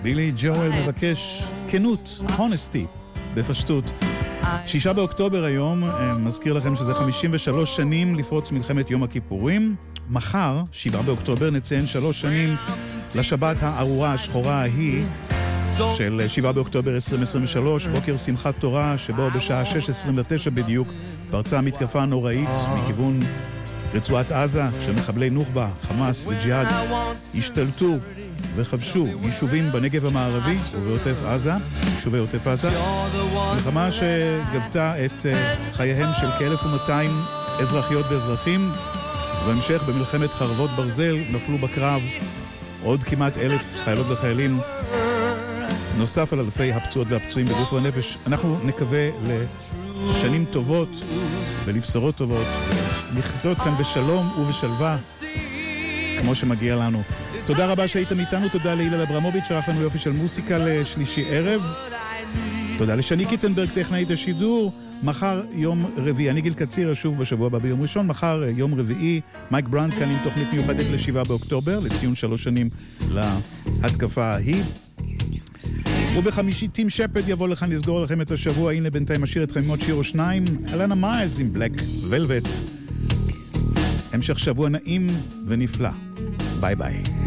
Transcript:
בילי ג'ואל מבקש כנות, honesty, בפשטות. 6 באוקטובר היום, מזכיר לכם שזה 53 שנים לפרוץ מלחמת יום הכיפורים. מחר, 7 באוקטובר, נציין 3 שנים לשבת הארורה השחורה ההיא של 7 באוקטובר 2023, בוקר שמחת תורה, שבו בשעה 6:29 בדיוק פרצה המתקפה הנוראית מכיוון רצועת עזה, שמחבלי נוח'בה, חמאס וג'יהאד השתלטו וכבשו יישובים בנגב המערבי ובעוטף עזה, יישובי עוטף עזה, מלחמה שגבתה את חייהם של כ-1,200 אזרחיות ואזרחים, ובהמשך במלחמת חרבות ברזל נפלו בקרב עוד כמעט 1,000 חיילות וחיילים, נוסף על אלפי הפצועות והפצועים בגוף ובנפש. אנחנו נקווה לשנים טובות ולבשורות טובות, לחיות כאן בשלום ובשלווה כמו שמגיע לנו. תודה רבה שהייתם איתנו, תודה להילל אברמוביץ' שערך לנו יופי של מוסיקה לשלישי ערב, תודה לשני קיטנברג טכנאית השידור. מחר יום רביעי, אני גיל קציר, שוב בשבוע הבא ביום ראשון. מחר יום רביעי, מייק ברנד כאן עם תוכנית מיוחדת ל7 באוקטובר, לציון 3 שנים להתקפה ההיא. ובחמישי טים שפד יבוא לכאן לסגור לכם את השבוע. הנה בינתיים אשאיר אתכם עם עוד שיר או שניים, אלנה מיילס עם בלק ולווט. המשך שבוע נעים ונפלא, ביי ביי.